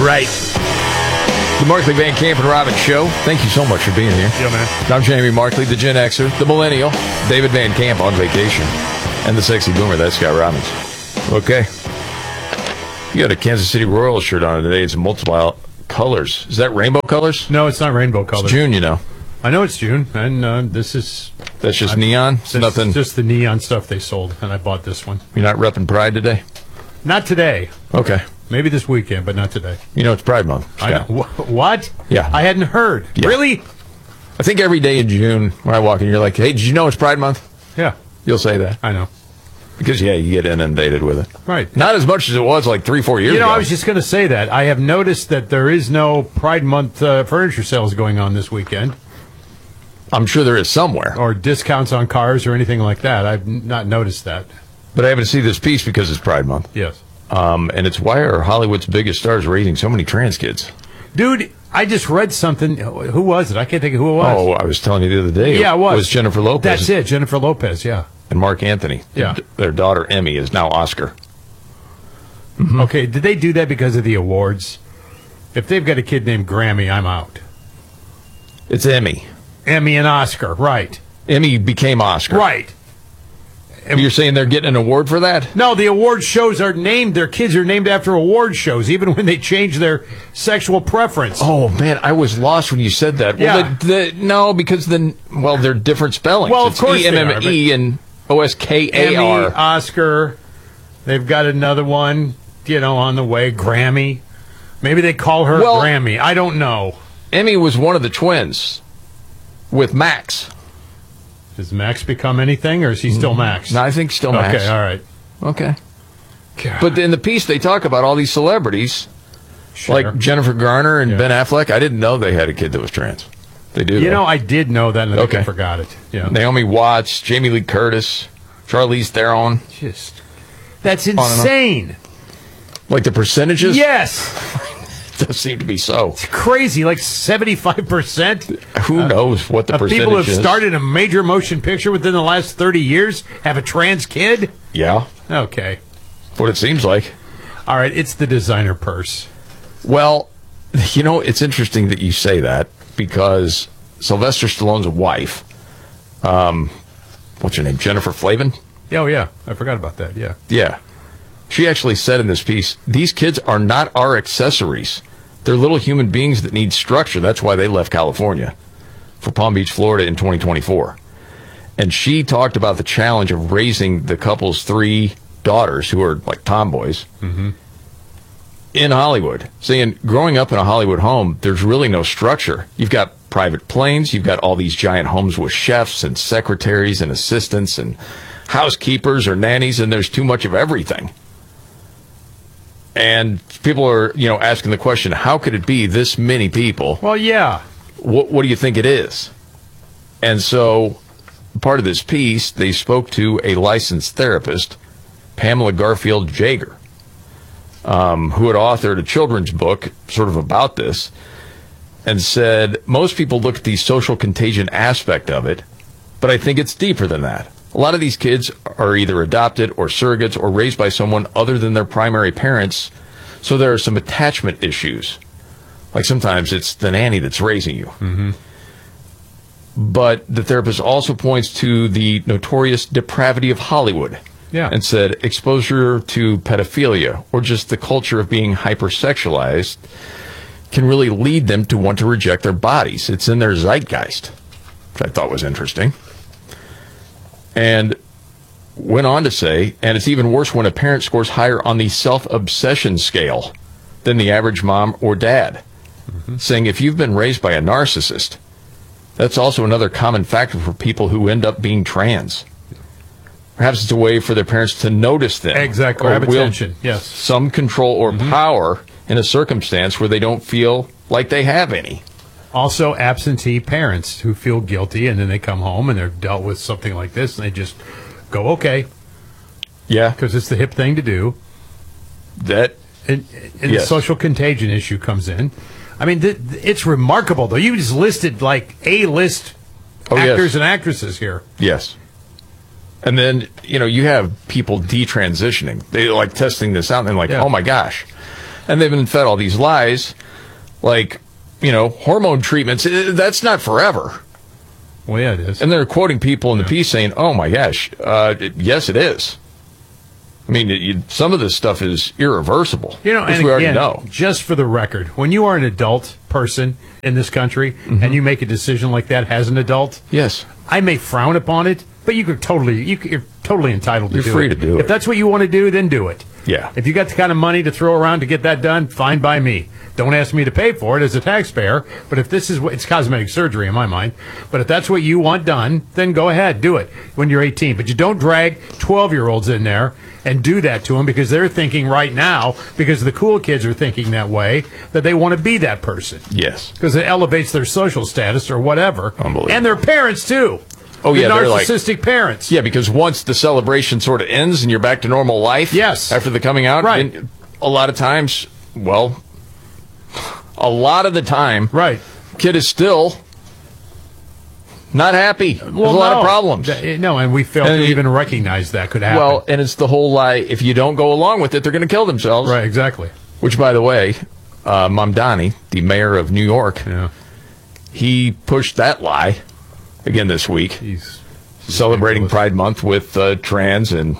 Right. The Markley, Van Camp, and Robbins Show. Thank you so much for being here. Yeah, man. I'm Jamie Markley, the Gen Xer, the Millennial, David Van Camp on vacation, and the Sexy Boomer, that's Scott Robbins. Okay. You got a Kansas City Royals shirt on today. It's multiple colors. Is that rainbow colors? No, it's not rainbow colors. It's June, you know. I know it's June, and this is... That's just neon? It's nothing. Just the neon stuff they sold, and I bought this one. You're not repping Pride today? Not today. Okay. Maybe this weekend, but not today. You know it's Pride Month. Scott. I know. What? Yeah. I hadn't heard. Yeah. Really? I think every day in June when I walk in, you're like, hey, did you know it's Pride Month? Yeah. You'll say that. I know. Because, yeah, you get inundated with it. Right. Not as much as it was like 3-4 years ago. I was just going to say that. I have noticed that there is no Pride Month furniture sales going on this weekend. I'm sure there is somewhere. Or discounts on cars or anything like that. I've not noticed that. But I happen to see this piece because it's Pride Month. Yes. And it's why are Hollywood's biggest stars raising so many trans kids? Dude, I just read something. Who was it? I can't think of who it was. Oh, I was telling you the other day. Yeah, it was. It was Jennifer Lopez. That's it, Jennifer Lopez, yeah. And Mark Anthony. Yeah. Their daughter, Emmy, is now Oscar. Mm-hmm. Okay, did they do that because of the awards? If they've got a kid named Grammy, I'm out. It's Emmy. Emmy and Oscar, right. Emmy became Oscar. Right. You're saying they're getting an award for that? No, the award shows are named, their kids are named after award shows, even when they change their sexual preference. Oh, man, I was lost when you said that. Yeah. Well, no, because they're different spellings. Well, of course it's E-M-M-E and O-S-K-A-R. Emmy, Oscar, they've got another one, on the way, Grammy. Maybe they call her Grammy. I don't know. Emmy was one of the twins with Max. Does Max become anything, or is he still Max? No, I think still Max. Okay, all right. Okay. God. But in the piece, they talk about all these celebrities, like Jennifer Garner and Ben Affleck. I didn't know they had a kid that was trans. They do. I did know that, and I think I forgot it. Yeah. Naomi Watts, Jamie Lee Curtis, Charlize Theron. That's insane. Like the percentages? Yes. It does seem to be so. It's crazy, like 75%. Who knows what the percentage is? People who have started a major motion picture within the last 30 years have a trans kid? Yeah. Okay. That's what it seems like. All right, it's the designer purse. Well, it's interesting that you say that because Sylvester Stallone's wife, what's her name, Jennifer Flavin? Oh, yeah. I forgot about that, yeah. Yeah. She actually said in this piece, these kids are not our accessories. They're little human beings that need structure. That's why they left California for Palm Beach, Florida in 2024. And she talked about the challenge of raising the couple's 3 daughters, who are like tomboys, in Hollywood. Saying, growing up in a Hollywood home, there's really no structure. You've got private planes. You've got all these giant homes with chefs and secretaries and assistants and housekeepers or nannies, and there's too much of everything. And people are, asking the question, how could it be this many people? Well, yeah. What do you think it is? And so, part of this piece, they spoke to a licensed therapist, Pamela Garfield Jager, who had authored a children's book sort of about this, and said, most people look at the social contagion aspect of it, but I think it's deeper than that. A lot of these kids are either adopted or surrogates or raised by someone other than their primary parents, so there are some attachment issues. Like sometimes it's the nanny that's raising you. Mm-hmm. But the therapist also points to the notorious depravity of Hollywood. Yeah. And said exposure to pedophilia or just the culture of being hypersexualized can really lead them to want to reject their bodies. It's in their zeitgeist, which I thought was interesting. And went on to say, and it's even worse when a parent scores higher on the self-obsession scale than the average mom or dad. Saying if you've been raised by a narcissist, that's also another common factor for people who end up being trans. Perhaps it's a way for their parents to notice them. Exactly. Grab attention. Yes. Some control or power in a circumstance where they don't feel like they have any. Also, absentee parents who feel guilty, and then they come home and they're dealt with something like this, and they just go, okay. Yeah. Because it's the hip thing to do. That And the social contagion issue comes in. I mean, it's remarkable, though. You just listed, like, A-list actors and actresses here. Yes. And then, you have people detransitioning. They like testing this out, and they're like, oh, my gosh. And they've been fed all these lies, like, hormone treatments. That's not forever. Well, yeah, it is. And they're quoting people in the piece saying, oh, my gosh, yes, it is. I mean, some of this stuff is irreversible, which and we already again, know. Just for the record, when you are an adult person in this country and you make a decision like that as an adult, yes, I may frown upon it, but you're totally entitled to do it. You're free to do it. If that's what you want to do, then do it. Yeah. If you got the kind of money to throw around to get that done, fine by me. Don't ask me to pay for it as a taxpayer, but if this is it's cosmetic surgery in my mind, but if that's what you want done, then go ahead, do it when you're 18. But you don't drag 12-year-olds in there and do that to them because they're thinking right now, because the cool kids are thinking that way, that they want to be that person. Yes. Because it elevates their social status or whatever. Unbelievable. And their parents, too. Oh, yeah, they're narcissistic parents. Yeah, because once the celebration sort of ends and you're back to normal life, yes, after the coming out, right. Then a lot of times, a lot of the time, right, kid is still not happy. There's a lot of problems. No, and we fail to even recognize that could happen. Well, and it's the whole lie, if you don't go along with it, they're going to kill themselves. Right, exactly. Which, by the way, Mamdani, the mayor of New York, he pushed that lie again this week. He's celebrating Pride Month with trans, and,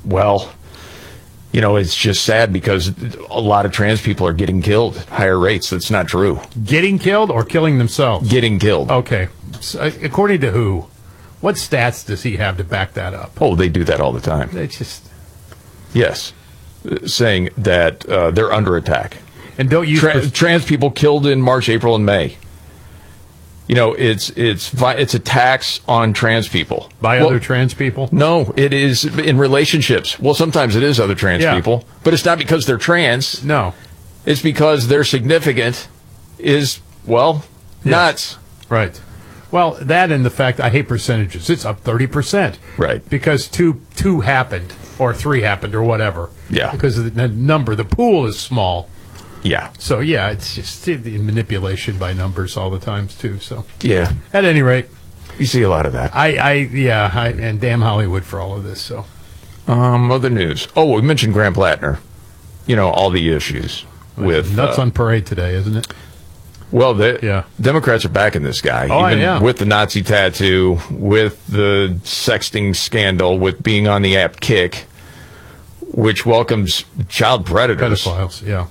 it's just sad because a lot of trans people are getting killed at higher rates. That's not true. Getting killed or killing themselves? Getting killed. Okay. So, according to who? What stats does he have to back that up? Oh, they do that all the time. They just... Yes. Saying that they're under attack. And don't you... Trans people killed in March, April, and May. It's attacks on trans people. By other trans people? No, it is in relationships. Well, sometimes it is other trans people, but it's not because they're trans. No. It's because their significant is, nuts. Right. Well, that and the fact, I hate percentages. It's up 30%. Right. Because two happened, or 3 happened, or whatever. Yeah. Because of the number, the pool is small. Yeah. So, it's just the manipulation by numbers all the times, too. So, yeah. At any rate, you see a lot of that. And damn Hollywood for all of this. So, other news. Oh, we mentioned Graham Plattner. All the issues with nuts on parade today, isn't it? Well, Democrats are backing this guy, with the Nazi tattoo, with the sexting scandal, with being on the app Kick, which welcomes child predators. Pedophiles, yeah.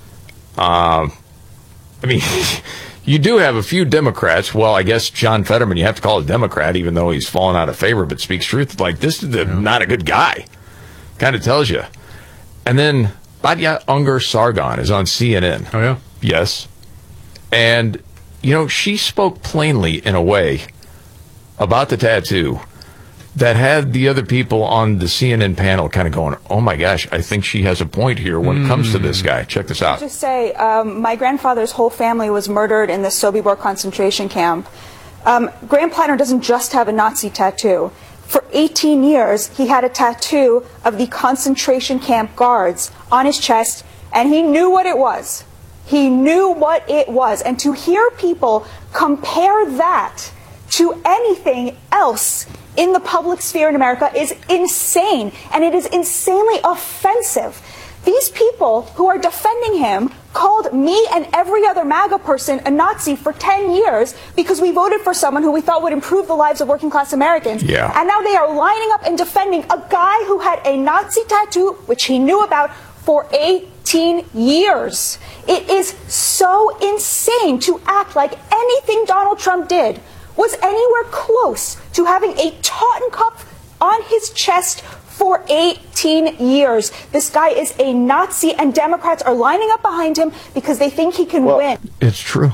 You do have a few Democrats. Well, I guess John Fetterman, you have to call a Democrat, even though he's fallen out of favor, but speaks truth. Like, this is not a good guy. Kind of tells you. And then Batya Ungar-Sargon is on CNN. Oh, yeah? Yes. And, she spoke plainly in a way about the tattoo that had the other people on the CNN panel kind of going, oh my gosh, I think she has a point here when it comes to this guy. Check this out. Just say, my grandfather's whole family was murdered in the Sobibor concentration camp. Graham Plattner doesn't just have a Nazi tattoo. For 18 years, he had a tattoo of the concentration camp guards on his chest, and he knew what it was. He knew what it was. And to hear people compare that to anything else in the public sphere in America is insane, and it is insanely offensive. These people who are defending him called me and every other MAGA person a Nazi for 10 years because we voted for someone who we thought would improve the lives of working class Americans. Yeah. And now they are lining up and defending a guy who had a Nazi tattoo, which he knew about, for 18 years. It is so insane to act like anything Donald Trump did was anywhere close to having a Totenkopf on his chest for 18 years. This guy is a Nazi, and Democrats are lining up behind him because they think he can win. It's true.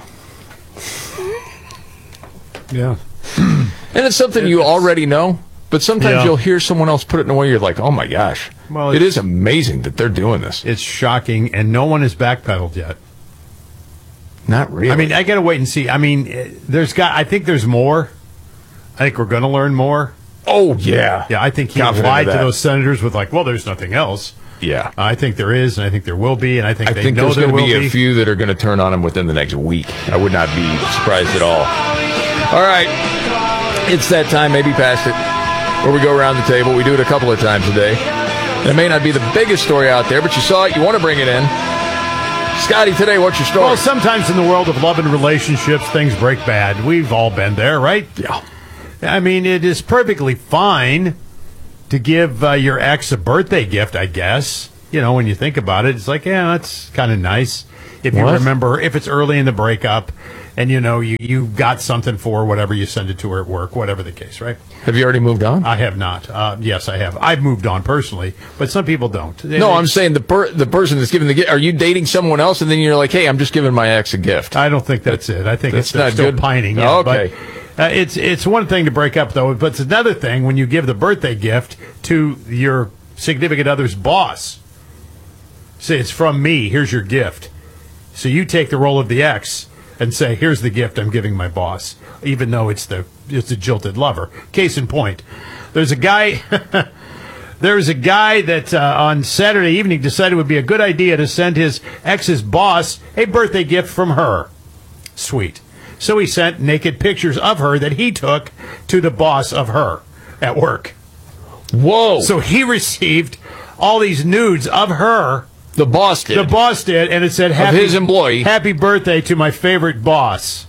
Yeah. And it's something you already know, but sometimes you'll hear someone else put it in a way you're like, oh my gosh. Well, it is amazing that they're doing this. It's shocking, and no one has backpedaled yet. Not really. I got to wait and see. I think there's more. I think we're going to learn more. Oh, yeah. Yeah, I think he lied to those senators with there's nothing else. Yeah. I think there is, and I think there will be, and I think there's going to be a few that are going to turn on him within the next week. I would not be surprised at all. All right. It's that time, maybe past it, where we go around the table. We do it a couple of times a day. It may not be the biggest story out there, but you saw it. You want to bring it in. Scotty, today, what's your story? Well, sometimes in the world of love and relationships, things break bad. We've all been there, right? Yeah. I mean, it is perfectly fine to give your ex a birthday gift, I guess. You know, when you think about it, it's like, yeah, that's kind of nice. If you remember, if it's early in the breakup and, you know, you got something for her, whatever, you send it to her at work, whatever the case, right? Have you already moved on? I have not. Yes, I have. I've moved on personally, but some people don't. No, I'm saying the person that's giving the gift. Are you dating someone else and then you're like, hey, I'm just giving my ex a gift? I don't think that's it. I think That's it's not still good. pining. Yeah, Okay. But, it's one thing to break up, though, but it's another thing when you give the birthday gift to your significant other's boss. Say, it's from me. Here's your gift. So you take the role of the ex and say, here's the gift I'm giving my boss, even though it's the jilted lover. Case in point, there's a guy that on Saturday evening decided it would be a good idea to send his ex's boss a birthday gift from her. Sweet. So he sent naked pictures of her that he took to the boss of her at work. Whoa. So he received all these nudes of her. The boss did. The boss did, and it said, his employee. Happy birthday to my favorite boss.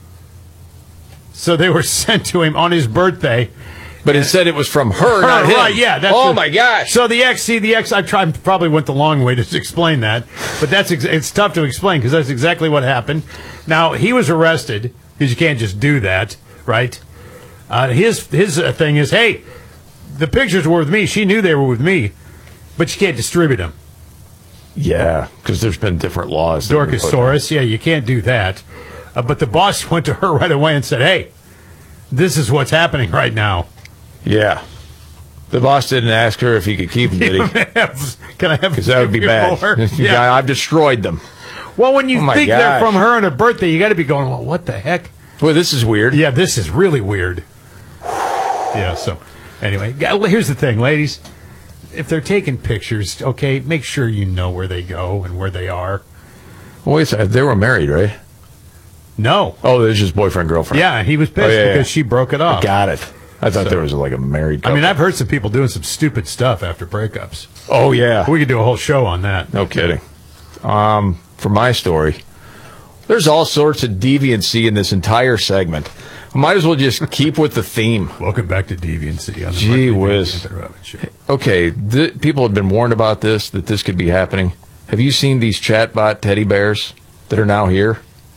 So they were sent to him on his birthday. But it said it was from her, not him. Right, yeah. My gosh. So the ex, I probably went the long way to explain that, but it's tough to explain because that's exactly what happened. Now, he was arrested because you can't just do that, right? His thing is, hey, the pictures were with me. She knew they were with me, but you can't distribute them. Yeah, because there's been different laws. Dorcas Soros, yeah, you can't do that. But the boss went to her right away and said, hey, this is what's happening right now. Yeah. The boss didn't ask her if he could keep them, did he? Can I have? Because that would be bad. Yeah. I've destroyed them. Well, when you think they're gosh. from her on her birthday, you got to be going, well, what the heck? Well, this is weird. Yeah, this is really weird. Yeah, so anyway, here's the thing, ladies. If they're taking pictures, okay, make sure you know where they go and where they are. Wait a second. They were married, right? No. Oh, they're just boyfriend, girlfriend. Yeah, he was pissed because she broke it off. Got it. I thought there was like a married couple. I mean, I've heard some people doing some stupid stuff after breakups. Oh, yeah. We could do a whole show on that. No kidding. For my story, there's all sorts of deviancy in this entire segment. I might as well just keep with the theme. Welcome back to Deviancy. On the Gee Mark whiz. Anthony Robbins Show. Okay, people have been warned about this, that this could be happening. Have you seen these chatbot teddy bears that are now here?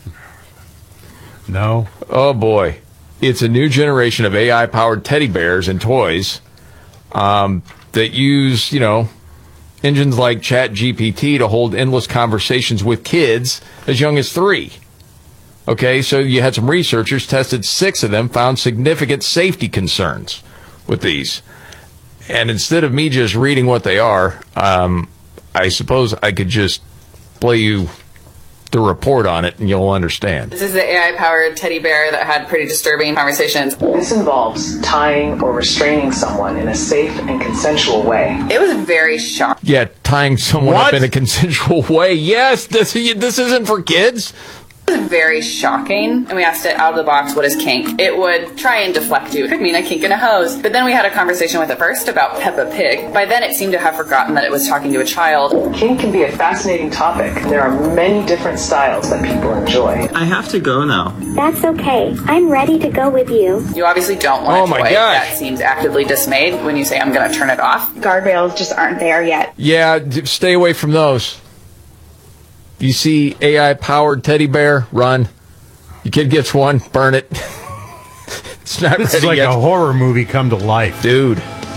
No. Oh, boy. It's a new generation of AI-powered teddy bears and toys that use, engines like ChatGPT to hold endless conversations with kids as young as 3. Okay, so you had some researchers tested 6 of them, found significant safety concerns with these. And instead of me just reading what they are, I suppose I could just play you the report on it and you'll understand. This is the AI-powered teddy bear that had pretty disturbing conversations. This involves tying or restraining someone in a safe and consensual way. It was very shocking. Yeah, tying someone up in a consensual way. Yes, this isn't for kids. It was very shocking, and we asked it out of the box, what is kink? It would try and deflect you. I mean, a kink in a hose. But then we had a conversation with it first about Peppa Pig. By then, it seemed to have forgotten that it was talking to a child. Kink can be a fascinating topic. There are many different styles that people enjoy. I have to go now. That's okay. I'm ready to go with you. You obviously don't want Oh a my toy gosh. that seems actively dismayed when you say, I'm going to turn it off. Guardrails just aren't there yet. Yeah, stay away from those. You see AI-powered teddy bear, run. Your kid gets one, burn it. It's not This ready is like yet. a horror movie come to life. Dude.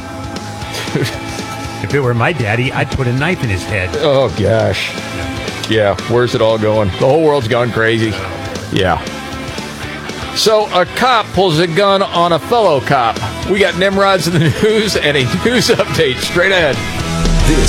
If it were my daddy, I'd put a knife in his head. Oh, gosh. Yeah, where's it all going? The whole world's gone crazy. Yeah. So a cop pulls a gun on a fellow cop. We got Nimrods in the news and a news update straight ahead.